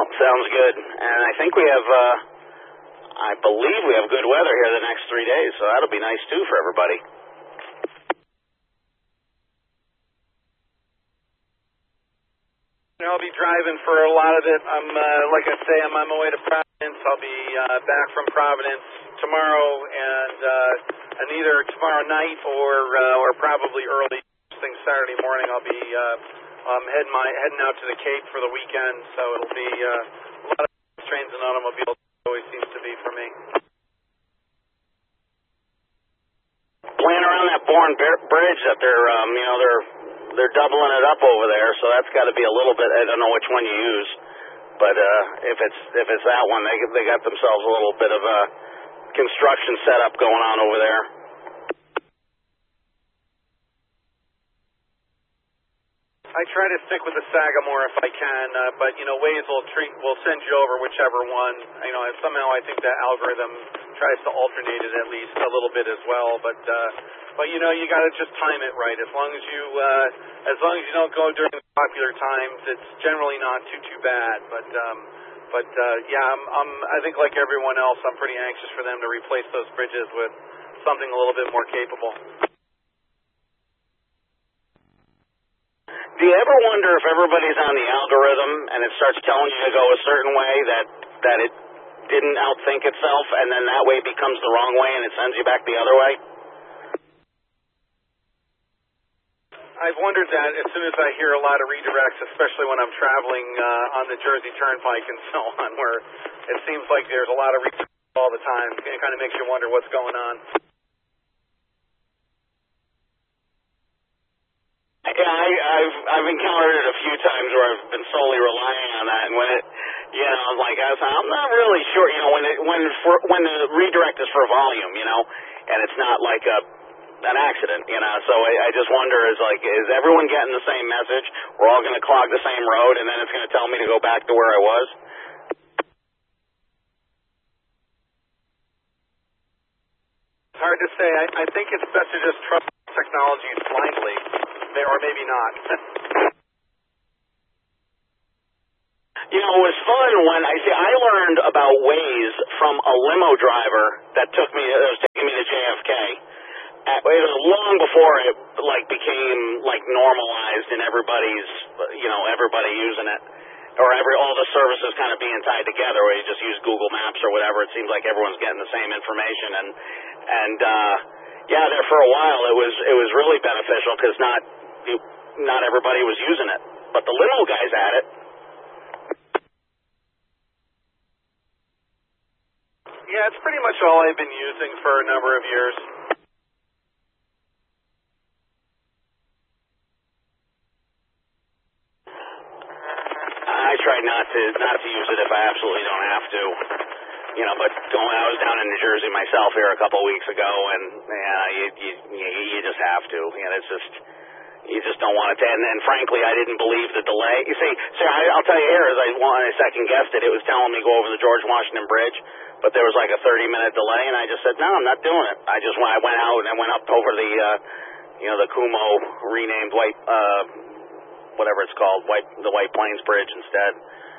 sounds good. And I think we have, I believe we have good weather here the next 3 days, so that'll be nice too for everybody. I'll be driving for a lot of it. I'm, like I say, I'm on my way to Providence. I'll be back from Providence tomorrow, and either tomorrow night or probably early thing Saturday morning. I'll be heading out to the Cape for the weekend. So it'll be a lot of trains and automobiles. Always seems to be for me. Playing around that Bourne Bridge that they're doubling it up over there, so that's got to be a little bit. I don't know which one you use, but if it's that one, they got themselves a little bit of a construction setup going on over there. I try to stick with the Sagamore if I can, but Waze will send you over whichever one. Somehow I think that algorithm tries to alternate it at least a little bit as well, but you got to just time it right. As long as you don't go during the popular times, it's generally not too bad. But I think like everyone else, I'm pretty anxious for them to replace those bridges with something a little bit more capable. Do you ever wonder if everybody's on the algorithm and it starts telling you to go a certain way that it didn't outthink itself, and then that way becomes the wrong way and it sends you back the other way? I've wondered that as soon as I hear a lot of redirects, especially when I'm traveling on the Jersey Turnpike and so on, where it seems like there's a lot of redirects all the time. It kind of makes you wonder what's going on. Yeah, I've encountered it a few times where I've been solely relying on that, and when it, I'm not really sure, when the redirect is for volume, and it's not like an accident, so I just wonder, is everyone getting the same message? We're all going to clog the same road, and then it's going to tell me to go back to where I was? It's hard to say. I think it's best to just trust technology blindly, or maybe not. It was fun when I learned about Waze from a limo driver that was taking me to JFK. It was long before it became normalized and everybody's everybody using it, or all the services kind of being tied together, where you just use Google Maps or whatever. It seems like everyone's getting the same information, and there for a while it was really beneficial because not everybody was using it, but the limo guys had it. Yeah, it's pretty much all I've been using for a number of years. I try not to use it if I absolutely don't have to. But I was down in New Jersey myself here a couple of weeks ago, and you just have to. You just don't want it to. And frankly, I didn't believe the delay. You see, I'll tell you here, as I second guessed it, it was telling me go over the George Washington Bridge, but there was like a 30-minute delay, and I just said, no, I'm not doing it. I went out and went up over the Kumo renamed whatever it's called, the White Plains Bridge instead.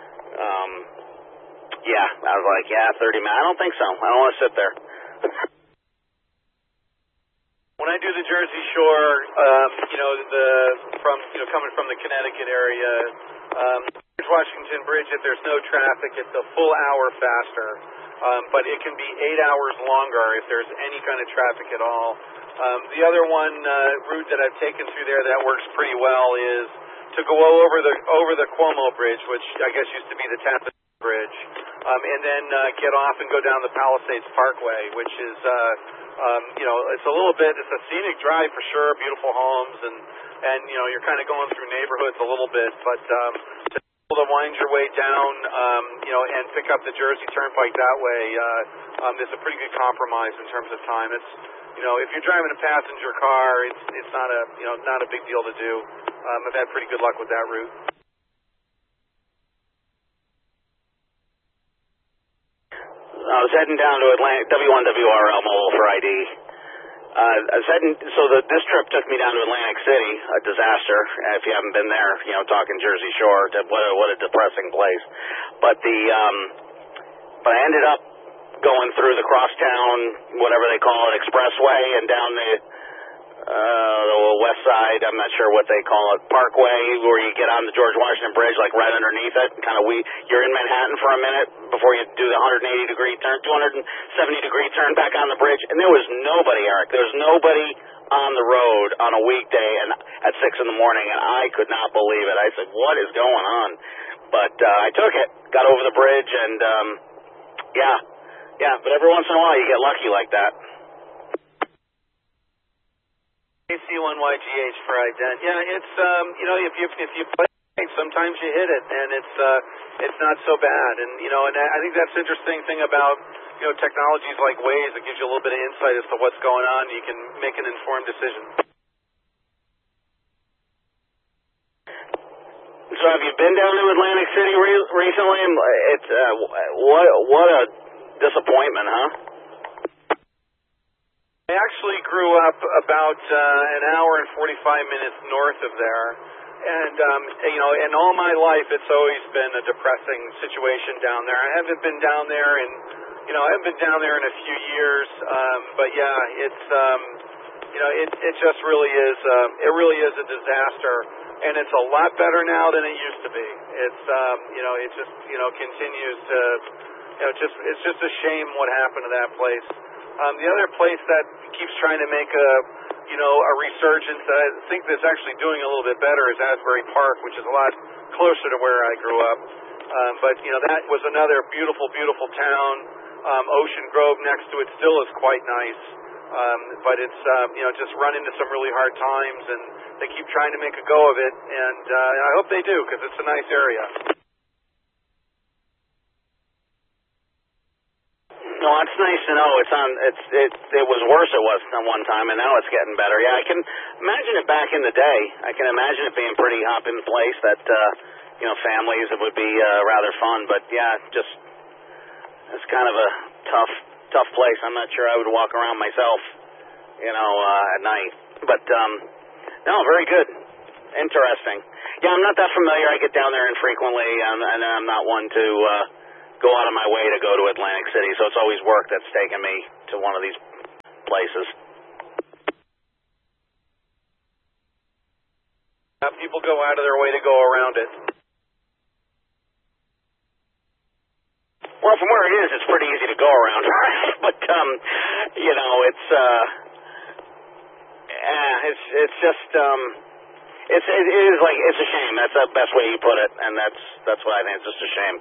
I was like, 30 minutes. I don't think so. I don't want to sit there. When I do the Jersey Shore, coming from the Connecticut area, George Washington Bridge, if there's no traffic, it's a full hour faster. But it can be 8 hours longer if there's any kind of traffic at all. The other route that I've taken through there that works pretty well is to go over the Cuomo Bridge, which I guess used to be the Tappan Bridge, and then get off and go down the Palisades Parkway, which is it's a scenic drive for sure, beautiful homes, and you're kind of going through neighborhoods a little bit, but to be able to wind your way down, and pick up the Jersey Turnpike that way, it's a pretty good compromise in terms of time. It's if you're driving a passenger car, it's not a big deal to do. I've had pretty good luck with that route. I was heading down to W1WRL Mobile for ID. This trip took me down to Atlantic City, a disaster. If you haven't been there, talking Jersey Shore, what a depressing place. But but I ended up going through the crosstown, whatever they call it, expressway, and down the west side, I'm not sure what they call it, Parkway, where you get on the George Washington Bridge, like right underneath it. You're in Manhattan for a minute before you do the 180-degree turn, 270-degree turn back on the bridge. And there was nobody, Eric. There was nobody on the road on a weekday and at 6 in the morning, and I could not believe it. I said, what is going on? But I took it, got over the bridge, and but every once in a while you get lucky like that. AC1YGH for ident. Yeah, it's if you play, sometimes you hit it, and it's not so bad. And and I think that's the interesting thing about technologies like Waze. It gives you a little bit of insight as to what's going on. You can make an informed decision. So have you been down to Atlantic City recently? It's what a disappointment, huh? I actually grew up about an hour and 45 minutes north of there, and in all my life it's always been a depressing situation down there. I haven't been down there in a few years, but yeah, it's it just really is a disaster, and it's a lot better now than it used to be. It's it just continues to it's just a shame what happened to that place. The other place that keeps trying to make a resurgence that I think that's actually doing a little bit better is Asbury Park, which is a lot closer to where I grew up. But that was another beautiful, beautiful town. Ocean Grove next to it still is quite nice. But it's just run into some really hard times, and they keep trying to make a go of it, and I hope they do, because it's a nice area. No, it's nice to know it was worse at one time, and now it's getting better. Yeah, I can imagine it back in the day. I can imagine it being pretty hopping place that families, it would be rather fun. But yeah, just it's kind of a tough place. I'm not sure I would walk around myself, at night. But no, very good, interesting. Yeah, I'm not that familiar. I get down there infrequently, and I'm not one to go out of my way to go to Atlantic City, so it's always work that's taken me to one of these places. People go out of their way to go around it. Well, from where it is, it's pretty easy to go around, but it is like, it's a shame. That's the best way you put it, and that's what I think. It's just a shame.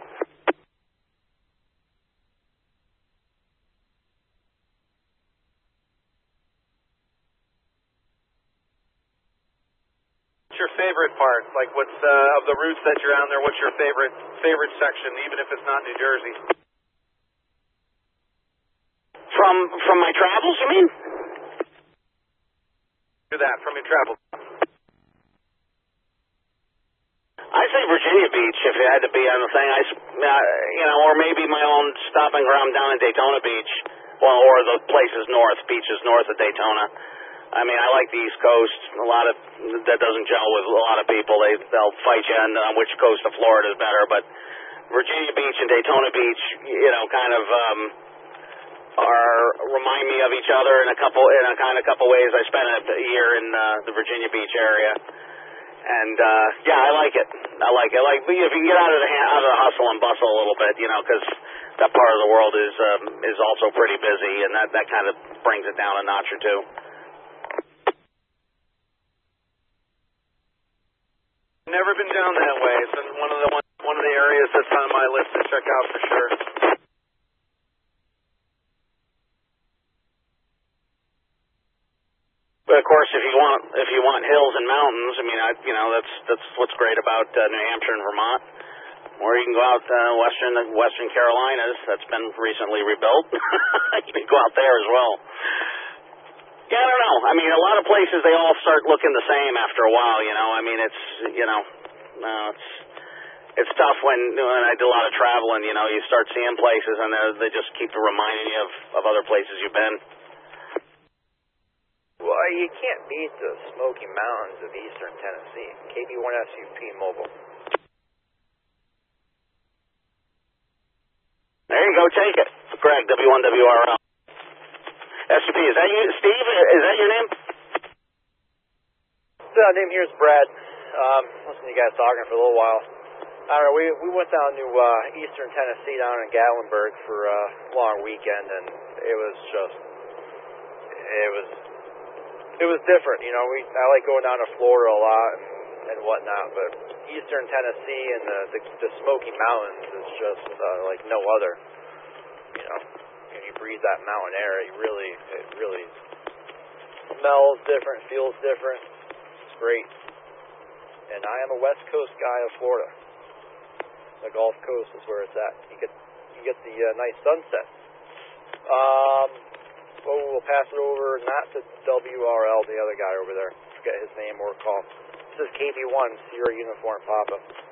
Your favorite part, like what's of the routes that you're on there, what's your favorite section, even if it's not New Jersey? From my travels, you mean? Do that from your travels. I say Virginia Beach if it had to be on the thing. Or maybe my own stopping ground down in Daytona Beach, or the places beaches north of Daytona. I mean, I like the East Coast. A lot of that doesn't gel with a lot of people. They'll fight you on which coast of Florida is better. But Virginia Beach and Daytona Beach, kind of remind me of each other in a couple ways. I spent a year in the Virginia Beach area, and I like it. Like if you can get out of the hustle and bustle a little bit, because that part of the world is also pretty busy, and that kind of brings it down a notch or two. Never been down that way. It's one of the areas that's on my list to check out for sure. But of course, if you want hills and mountains, I mean, that's what's great about New Hampshire and Vermont. Or you can go out Western Carolinas. That's been recently rebuilt. You can go out there as well. Yeah, I don't know. I mean, a lot of places, they all start looking the same after a while, I mean, it's tough when I do a lot of traveling, you start seeing places and they just keep reminding you of other places you've been. Well, you can't beat the Smoky Mountains of eastern Tennessee. KB1SUP Mobile. There you go, take it. Greg, W1WRL. SUP, is that you, Steve? Is that your name? The name here is Brad. Listened to you guys talking for a little while. I don't know, we went down to eastern Tennessee down in Gatlinburg for a long weekend, and it was different. You know, I like going down to Florida a lot and whatnot, but eastern Tennessee and the Smoky Mountains is just like no other. You know, when you breathe that mountain air, it really smells different, feels different. It's great. And I am a West Coast guy of Florida. The Gulf Coast is where it's at. You get the nice sunset. We'll pass it over not to WRL, the other guy over there. Forget his name or call. This is KB1, Sierra Uniform Papa.